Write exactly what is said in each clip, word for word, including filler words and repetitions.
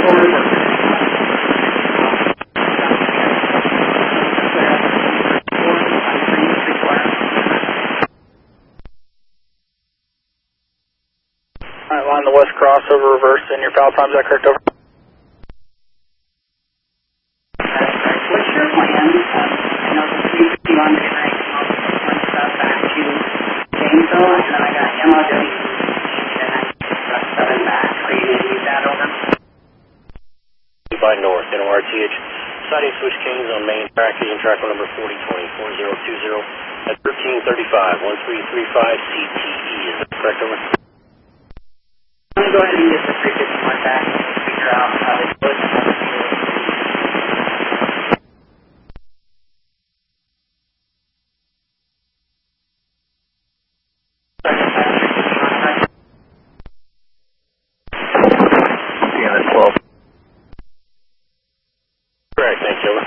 Alright, line the west crossover reverse in your foul times, is that correct? Over. What's your plan? Um, I know the three fifty on the night, I'll run stuff back to Janesville, and then I got M L W, and then I got seven back. Are you going to use that over? By north, N O R T H. Sighting switch Kings on main track, using track number forty twenty, four zero two zero at thirteen thirty-five, one three three five C T E. Is that correct? Over. I'm going to go ahead and use the three fifty one back and figure out how this goes. Yeah, that's twelve. Correct, thanks, over.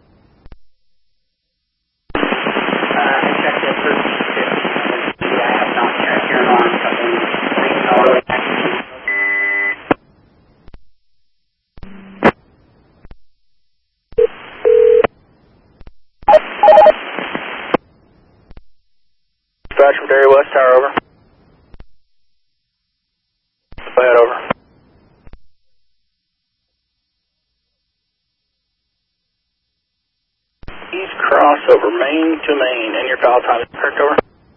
Uh, I checked it for fifty. I have not checked your launch couple things all the way back to you. Dispatch from Dairy West Tower, over. Go ahead, over. East crossover, main to main, and your foul time, is that correct? Over.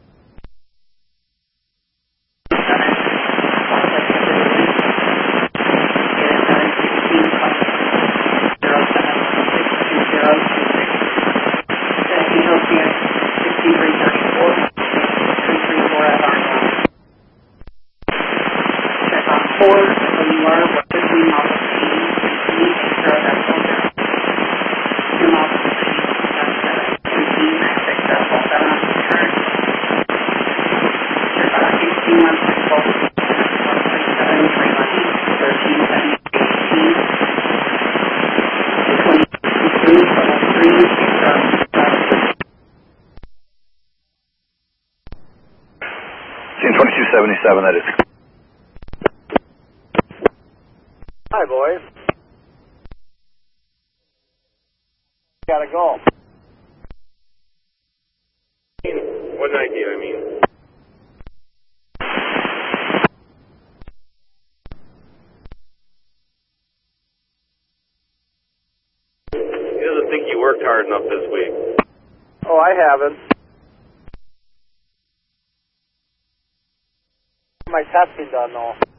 Four, so you are what fifteen miles of speed, fifteen, zero, that's all there. Two miles of speed, that's seven, fifteen, nine, six, that's all seven on the turn. You're about eighteen, one, six, twelve, one, three, seven, three, one, thirteen, seven, eighteen, twenty-three, level three, zero, seven. Team twenty-two seventy-seven, that is. Hi, boys. Gotta go. What night do you, I mean? He doesn't think you worked hard enough this week. Oh, I haven't. My testing done, though.